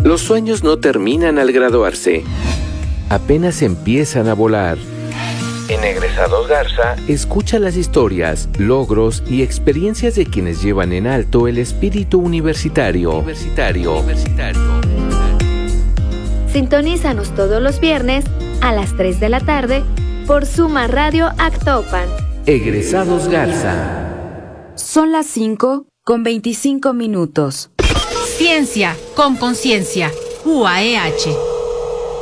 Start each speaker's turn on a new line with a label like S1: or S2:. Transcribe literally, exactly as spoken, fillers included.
S1: Los sueños no terminan al graduarse. Apenas empiezan a volar. En Egresados Garza, escucha las historias, logros y experiencias de quienes llevan en alto el espíritu universitario. Universitario. Universitario.
S2: Sintonízanos todos los viernes a las tres de la tarde por Suma Radio Actopan.
S1: Egresados Garza.
S3: Son las cinco con veinticinco minutos.
S4: Ciencia con conciencia. U A E H.